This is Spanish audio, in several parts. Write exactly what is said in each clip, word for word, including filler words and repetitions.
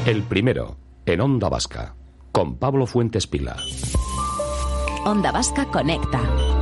El primero, en Onda Vasca, con Pablo Fuentes Pila. Onda Vasca conecta.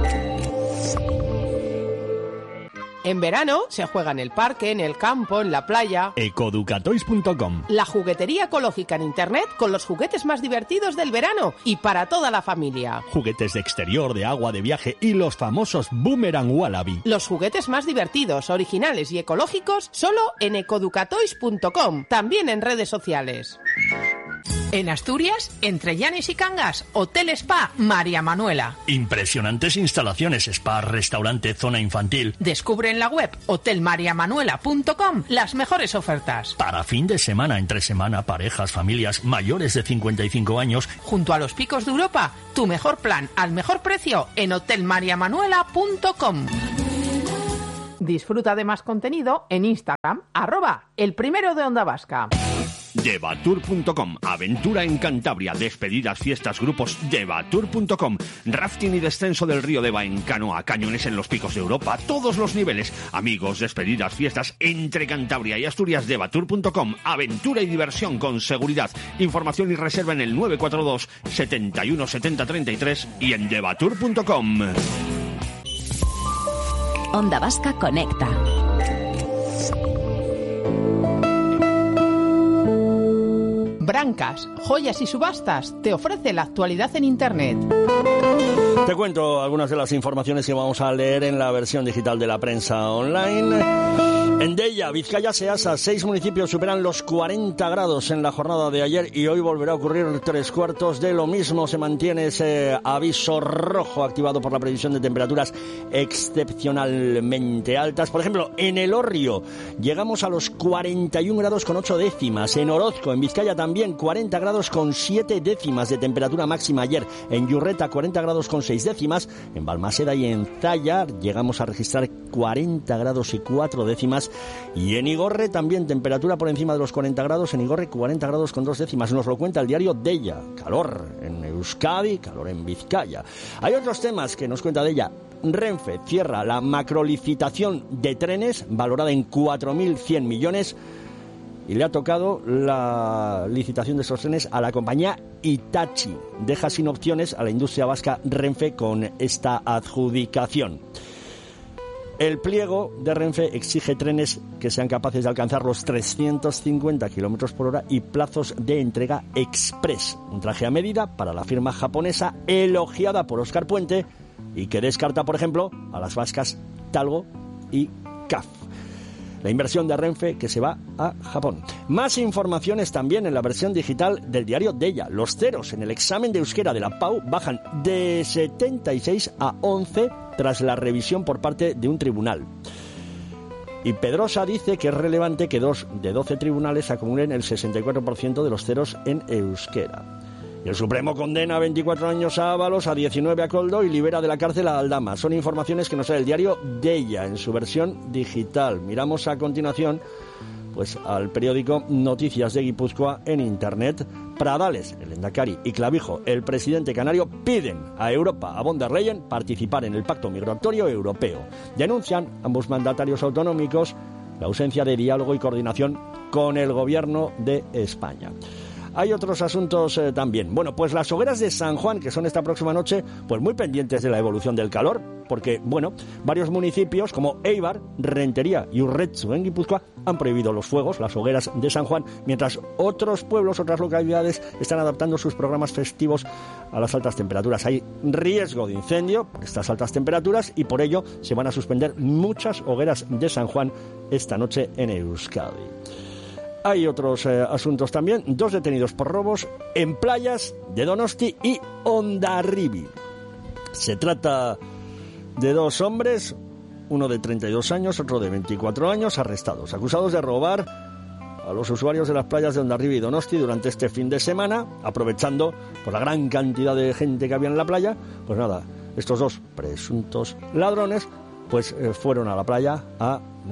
En verano se juega en el parque, en el campo, en la playa. ecoducatoys punto com. La juguetería ecológica en internet con los juguetes más divertidos del verano y para toda la familia. Juguetes de exterior, de agua, de viaje y los famosos Boomerang Wallaby. Los juguetes más divertidos, originales y ecológicos solo en ecoducatoys punto com. También en redes sociales. En Asturias, entre Llanes y Cangas, Hotel Spa María Manuela. Impresionantes instalaciones, spa, restaurante, zona infantil. Descubre en la web hotel maría manuela punto com las mejores ofertas. Para fin de semana, entre semana, parejas, familias mayores de cincuenta y cinco años. Junto a los picos de Europa, tu mejor plan al mejor precio en hotel maría manuela punto com. Disfruta de más contenido en Instagram, arroba el primero de Onda Vasca. Devatur punto com, aventura en Cantabria, despedidas, fiestas, grupos. Devatur punto com, rafting y descenso del río Deva en canoa, cañones en los picos de Europa, todos los niveles. Amigos, despedidas, fiestas entre Cantabria y Asturias. Devatur punto com, aventura y diversión con seguridad. Información y reserva en el nueve cuatro dos, setenta y uno, setenta, treinta y tres y en devatur punto com. Onda Vasca conecta. Brancas, joyas y subastas te ofrece la actualidad en internet. Te cuento algunas de las informaciones que vamos a leer en la versión digital de la prensa online. En Deia, Vizcaya, Seasa, seis municipios superan los cuarenta grados en la jornada de ayer y hoy volverá a ocurrir tres cuartos de lo mismo. Se mantiene ese aviso rojo activado por la previsión de temperaturas excepcionalmente altas. Por ejemplo, en Elorrio llegamos a los cuarenta y un grados con ocho décimas. En Orozco, en Vizcaya, también cuarenta grados con siete décimas de temperatura máxima ayer. En Yurreta, cuarenta grados con seis décimas. En Balmaseda y en Zalla llegamos a registrar cuarenta grados y cuatro décimas. Y en Igorre también temperatura por encima de los cuarenta grados. En Igorre cuarenta grados con dos décimas. Nos lo cuenta el diario Deia. Calor en Euskadi, calor en Vizcaya. Hay otros temas que nos cuenta Deia. Renfe cierra la macrolicitación de trenes valorada en cuatro mil cien millones y le ha tocado la licitación de esos trenes a la compañía Hitachi. Deja sin opciones a la industria vasca Renfe con esta adjudicación. El pliego de Renfe exige trenes que sean capaces de alcanzar los trescientos cincuenta kilómetros por hora y plazos de entrega express. Un traje a medida para la firma japonesa elogiada por Óscar Puente y que descarta, por ejemplo, a las vascas Talgo y C A F. La inversión de Renfe que se va a Japón. Más informaciones también en la versión digital del diario Deia. Los ceros en el examen de euskera de la Pau bajan de setenta y seis a once tras la revisión por parte de un tribunal. Y Pedrosa dice que es relevante que dos de doce tribunales acumulen el sesenta y cuatro por ciento de los ceros en euskera. El Supremo condena a veinticuatro años a Ábalos, a diecinueve a Coldo y libera de la cárcel a Aldama. Son informaciones que nos da el diario Deia en su versión digital. Miramos a continuación pues al periódico Noticias de Guipúzcoa en internet. Pradales, el Endacari, y Clavijo, el presidente canario, piden a Europa, a von der Leyen, participar en el pacto migratorio europeo. Denuncian ambos mandatarios autonómicos la ausencia de diálogo y coordinación con el gobierno de España. Hay otros asuntos eh, también. Bueno, pues las hogueras de San Juan, que son esta próxima noche, pues muy pendientes de la evolución del calor, porque, bueno, varios municipios como Eibar, Rentería y Urretzu en Guipúzcoa han prohibido los fuegos, las hogueras de San Juan, mientras otros pueblos, otras localidades están adaptando sus programas festivos a las altas temperaturas. Hay riesgo de incendio por estas altas temperaturas y por ello se van a suspender muchas hogueras de San Juan esta noche en Euskadi. Hay otros eh, asuntos también. Dos detenidos por robos en playas de Donosti y Hondarribi. Se trata de dos hombres, uno de treinta y dos años, otro de veinticuatro años, arrestados, acusados de robar a los usuarios de las playas de Hondarribi y Donosti durante este fin de semana, aprovechando por la gran cantidad de gente que había en la playa. Pues nada, estos dos presuntos ladrones pues eh, fueron a la playa a,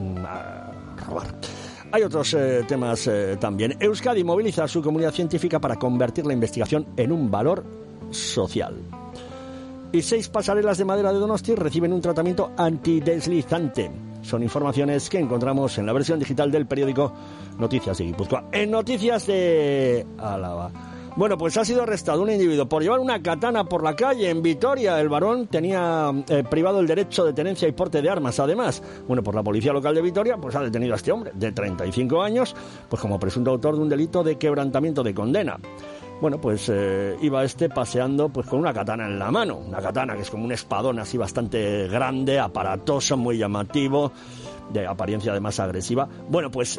a robar. Hay otros eh, temas eh, también. Euskadi moviliza a su comunidad científica para convertir la investigación en un valor social. Y seis pasarelas de madera de Donosti reciben un tratamiento antideslizante. Son informaciones que encontramos en la versión digital del periódico Noticias de Guipúzcoa. En Noticias de Álava. Bueno, pues ha sido arrestado un individuo por llevar una katana por la calle en Vitoria. El varón tenía eh, privado el derecho de tenencia y porte de armas. Además, bueno, pues la policía local de Vitoria pues ha detenido a este hombre de treinta y cinco años, pues como presunto autor de un delito de quebrantamiento de condena. Bueno, pues eh, iba este paseando pues con una katana en la mano. Una katana que es como un espadón así bastante grande, aparatoso, muy llamativo, de apariencia además agresiva. Bueno, pues eh,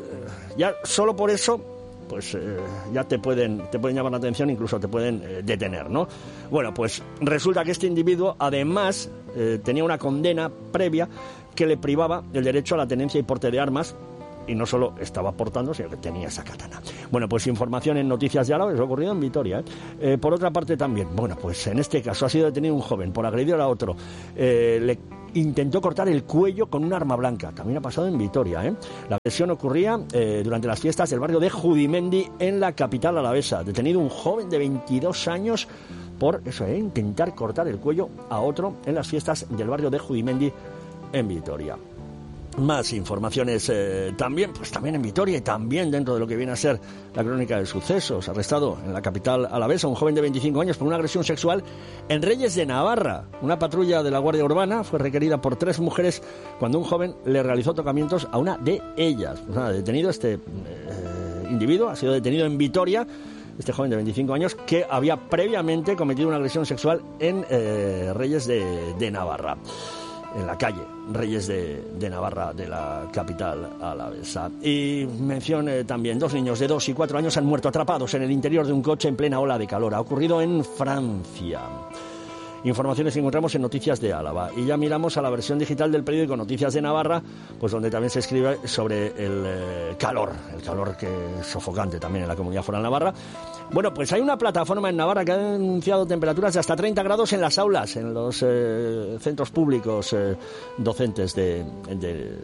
ya solo por eso pues eh, ya te pueden te pueden llamar la atención, incluso te pueden eh, detener, ¿no? Bueno, pues resulta que este individuo además eh, tenía una condena previa que le privaba del derecho a la tenencia y porte de armas, y no solo estaba portando, sino que tenía esa katana. Bueno, pues información en Noticias de Álava, eso ha ocurrido en Vitoria, ¿eh? Eh, por otra parte también, bueno, pues en este caso ha sido detenido un joven por agredir a otro, eh, le intentó cortar el cuello con un arma blanca. También ha pasado en Vitoria, ¿eh? La agresión ocurría eh, durante las fiestas del barrio de Judimendi, en la capital alavesa. Detenido un joven de veintidós años por eso, ¿eh? Intentar cortar el cuello a otro en las fiestas del barrio de Judimendi, en Vitoria. Más informaciones eh, también, pues también en Vitoria y también dentro de lo que viene a ser la crónica de sucesos. Arrestado en la capital alavesa un joven de veinticinco años por una agresión sexual en Reyes de Navarra. Una patrulla de la Guardia Urbana fue requerida por tres mujeres cuando un joven le realizó tocamientos a una de ellas. Pues nada, detenido este eh, individuo, ha sido detenido en Vitoria. Este joven de veinticinco años que había previamente cometido una agresión sexual en eh, Reyes de, de Navarra, en la calle Reyes de, de Navarra, de la capital alavesa. Y mención eh, también, dos niños de dos y cuatro años han muerto atrapados en el interior de un coche en plena ola de calor. Ha ocurrido en Francia. Informaciones que encontramos en Noticias de Álava. Y ya miramos a la versión digital del periódico Noticias de Navarra, pues donde también se escribe sobre el eh, calor, el calor que es sofocante también en la Comunidad Foral Navarra. Bueno, pues hay una plataforma en Navarra que ha denunciado temperaturas de hasta treinta grados en las aulas, en los eh, centros públicos eh, docentes de, de,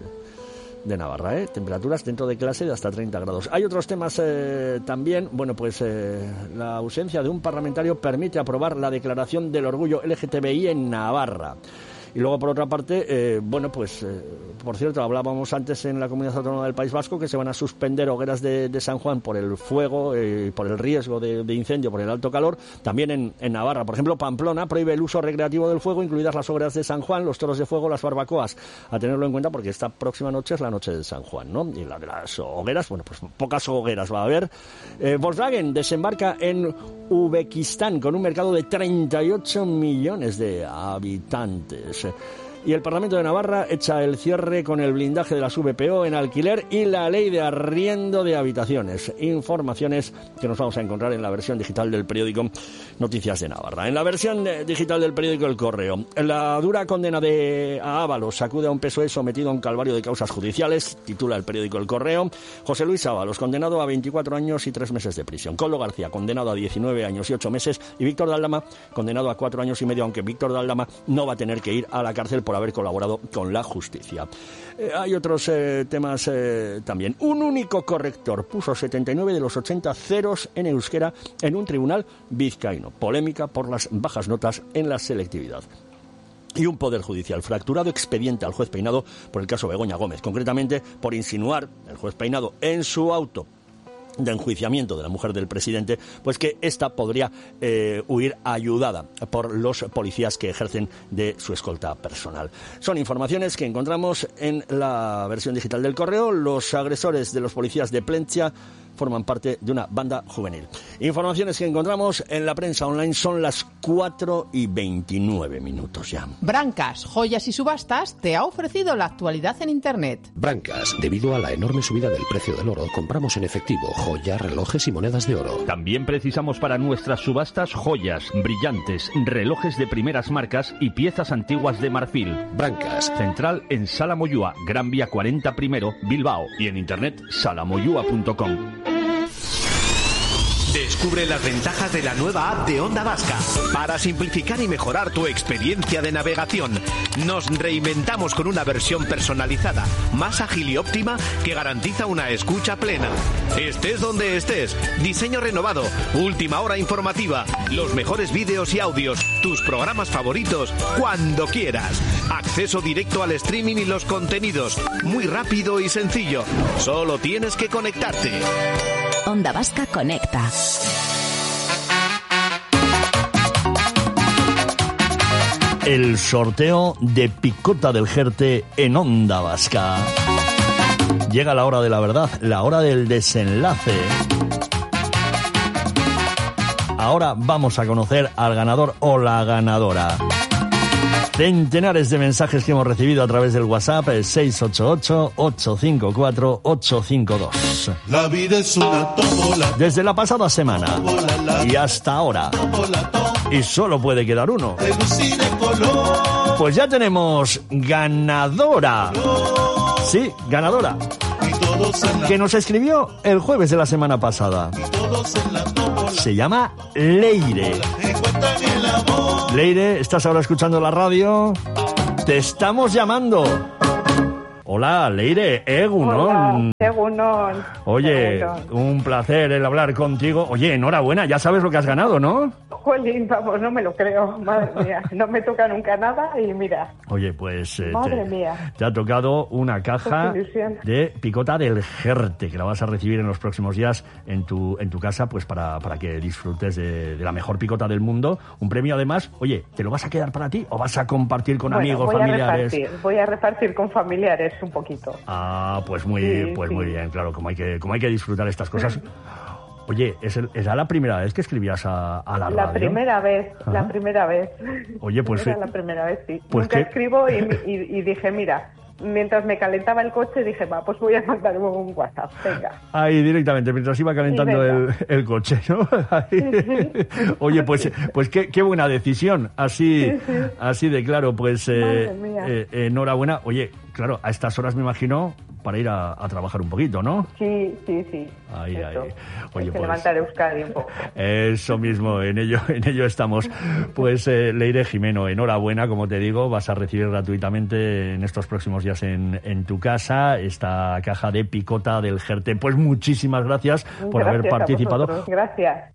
de Navarra, ¿eh? Temperaturas dentro de clase de hasta treinta grados. Hay otros temas eh, también. Bueno, pues eh, la ausencia de un parlamentario permite aprobar la declaración del orgullo L G T B I en Navarra. Y luego, por otra parte, eh, bueno, pues, eh, por cierto, hablábamos antes en la Comunidad Autónoma del País Vasco que se van a suspender hogueras de, de San Juan por el fuego, eh, por el riesgo de, de incendio, por el alto calor. También en, en Navarra, por ejemplo, Pamplona prohíbe el uso recreativo del fuego, incluidas las hogueras de San Juan, los toros de fuego, las barbacoas. A tenerlo en cuenta porque esta próxima noche es la noche de San Juan, ¿no? Y la de las hogueras, bueno, pues pocas hogueras va a haber. Eh, Volkswagen desembarca en Uzbekistán con un mercado de treinta y ocho millones de habitantes. Y el Parlamento de Navarra echa el cierre con el blindaje de las V P O en alquiler y la ley de arriendo de habitaciones. Informaciones que nos vamos a encontrar en la versión digital del periódico Noticias de Navarra. En la versión digital del periódico El Correo, la dura condena de a Ábalos sacude a un P S O E sometido a un calvario de causas judiciales, titula el periódico El Correo. José Luis Ábalos, condenado a veinticuatro años y tres meses de prisión. Coldo García, condenado a diecinueve años y ocho meses. Y Víctor de Aldama, condenado a cuatro años y medio, aunque Víctor de Aldama no va a tener que ir a la cárcel por haber colaborado con la justicia. Eh, hay otros eh, temas eh, también. Un único corrector puso setenta y nueve de los ochenta ceros en euskera en un tribunal vizcaíno. Polémica por las bajas notas en la selectividad. Y un poder judicial fracturado expediente al juez Peinado por el caso Begoña Gómez, concretamente por insinuar el juez Peinado en su auto de enjuiciamiento de la mujer del presidente, pues que ésta podría eh, huir ayudada por los policías que ejercen de su escolta personal. Son informaciones que encontramos en la versión digital del Correo. Los agresores de los policías de Plencia forman parte de una banda juvenil. Informaciones que encontramos en la prensa online. Son las cuatro y veintinueve minutos ya. Brancas, Joyas y Subastas te ha ofrecido la actualidad en Internet. Brancas, debido a la enorme subida del precio del oro, compramos en efectivo joyas, relojes y monedas de oro. También precisamos para nuestras subastas joyas, brillantes, relojes de primeras marcas y piezas antiguas de marfil. Brancas. Central en Sala Moyúa, Gran Vía cuarenta primero, Bilbao. Y en internet salamoyúa punto com. Descubre las ventajas de la nueva app de Onda Vasca para simplificar y mejorar tu experiencia de navegación. Nos reinventamos con una versión personalizada, más ágil y óptima que garantiza una escucha plena. Estés donde estés, diseño renovado, última hora informativa, los mejores vídeos y audios, tus programas favoritos, cuando quieras. Acceso directo al streaming y los contenidos, muy rápido y sencillo. Solo tienes que conectarte. Onda Vasca Conecta. El sorteo de Picota del Jerte en Onda Vasca. Llega la hora de la verdad, la hora del desenlace. Ahora vamos a conocer al ganador o la ganadora. Centenares de mensajes que hemos recibido a través del WhatsApp, el seis ocho ocho, ocho cinco cuatro, ocho cinco dos. La vida es una tómbola. Desde la pasada semana y hasta ahora. Y solo puede quedar uno. Pues ya tenemos ganadora. Sí, ganadora. Que nos escribió el jueves de la semana pasada. Se llama Leire. Leire, ¿estás ahora escuchando la radio? Te estamos llamando. Hola, Leire, Egunon. Hola, Egunon. Oye, Egunon. Un placer el hablar contigo. Oye, enhorabuena, ya sabes lo que has ganado, ¿no? Jolín, vamos, no me lo creo, madre mía. No me toca nunca nada y mira. Oye, pues eh, Madre te, mía. te ha tocado una caja Qué ilusión. de Picota del Jerte, que la vas a recibir en los próximos días en tu en tu casa, pues para, para que disfrutes de, de la mejor picota del mundo. Un premio además, oye, ¿te lo vas a quedar para ti o vas a compartir con Bueno, amigos, voy familiares? A repartir, voy a repartir con familiares un poquito. Ah, pues muy, Sí, pues sí. muy bien, claro, como hay que, como hay que disfrutar estas cosas. Oye, ¿es el- ¿era la primera vez que escribías a, a la radio? La primera vez, Ajá. la primera vez. Oye, pues, Era eh, la primera vez, sí. pues Nunca qué- escribo y, y- y dije, mira, mientras me calentaba el coche, dije, va, pues voy a mandar un WhatsApp, venga. Ahí directamente, mientras iba calentando Sí, el, venga. el coche, ¿no? Ahí. Oye, pues, pues qué, qué buena decisión, así, Sí, sí. así de claro, pues eh, Madre mía. eh, enhorabuena. Oye, claro, a estas horas me imagino para ir a, a trabajar un poquito, ¿no? Sí, sí, sí. Ahí, Eso. ahí. Oye, Hay que pues- levantar Euskadi un poco. Eso mismo, en ello, en ello estamos. Pues eh, Leire Jimeno, enhorabuena, como te digo, vas a recibir gratuitamente en estos próximos días en, en tu casa esta caja de Picota del Jerte. Pues muchísimas gracias por Gracias haber a participado. vosotros, Gracias.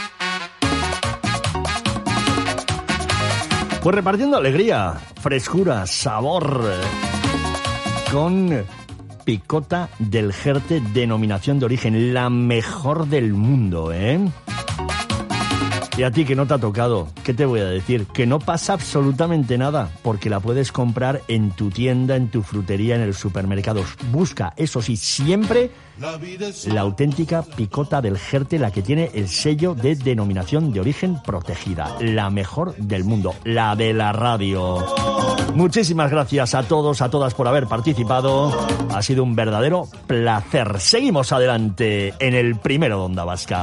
Pues repartiendo alegría, frescura, sabor, con Picota del Jerte, denominación de origen, la mejor del mundo, ¿eh? Y a ti que no te ha tocado, ¿qué te voy a decir? Que no pasa absolutamente nada, porque la puedes comprar en tu tienda, en tu frutería, en el supermercado. Busca, eso sí, siempre la auténtica Picota del Jerte, la que tiene el sello de denominación de origen protegida, la mejor del mundo, la de la radio. Muchísimas gracias a todos, a todas por haber participado. Ha sido un verdadero placer. Seguimos adelante en el primero de Onda Vasca.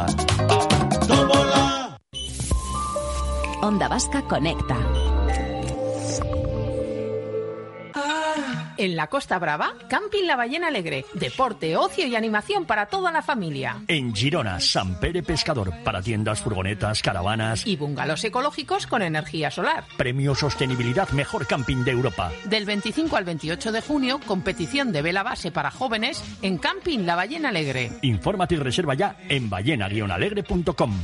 Onda Vasca Conecta. En la Costa Brava, Camping La Ballena Alegre. Deporte, ocio y animación para toda la familia. En Girona, San Pere Pescador, para tiendas, furgonetas, caravanas. Y bungalows ecológicos con energía solar. Premio Sostenibilidad Mejor Camping de Europa. Del veinticinco al veintiocho de junio, competición de vela base para jóvenes en Camping La Ballena Alegre. Infórmate y reserva ya en ballena guion alegre punto com.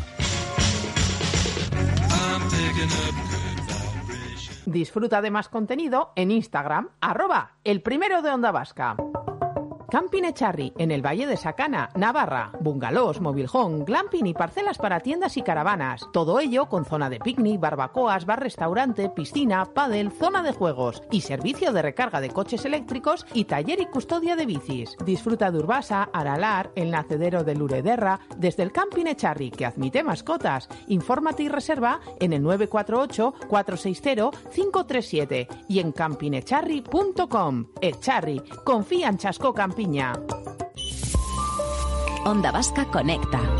Disfruta de más contenido en Instagram, arroba el primero de Onda Vasca. Camping Echarri, en el Valle de Sacana, Navarra. Bungalows, mobilhome, glamping y parcelas para tiendas y caravanas. Todo ello con zona de picnic, barbacoas, bar-restaurante, piscina, pádel, zona de juegos y servicio de recarga de coches eléctricos y taller y custodia de bicis. Disfruta de Urbasa, Aralar, el nacedero de Lurederra, desde el Camping Echarri, que admite mascotas. Infórmate y reserva en el nueve cuatro ocho, cuatro seis cero, cinco tres siete y en camping echarri punto com. Echarri, confía en Chasco Campiña. Onda Vasca Conecta.